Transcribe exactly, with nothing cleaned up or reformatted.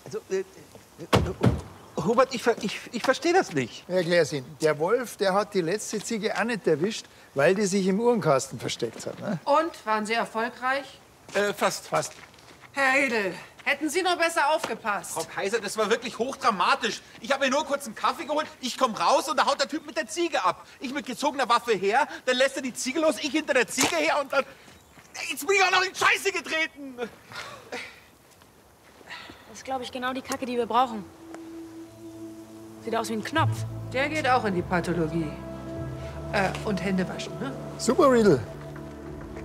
Also, äh, äh, Hubert, ich, ich, ich verstehe das nicht. Ich erklär's Ihnen. Der Wolf, der hat die letzte Ziege auch nicht erwischt, weil die sich im Uhrenkasten versteckt hat. Ne? Und, waren Sie erfolgreich? Äh, fast. Fast. Herr Edel, hätten Sie noch besser aufgepasst. Frau Kaiser, das war wirklich hochdramatisch. Ich habe mir nur kurz einen Kaffee geholt, ich komme raus und da haut der Typ mit der Ziege ab. Ich mit gezogener Waffe her, dann lässt er die Ziege los, ich hinter der Ziege her und dann... Jetzt bin ich auch noch in Scheiße getreten. Das ist, glaube ich, genau die Kacke, die wir brauchen. Sieht aus wie ein Knopf. Der geht auch in die Pathologie. Äh, und Hände waschen, ne? Super, Riedel.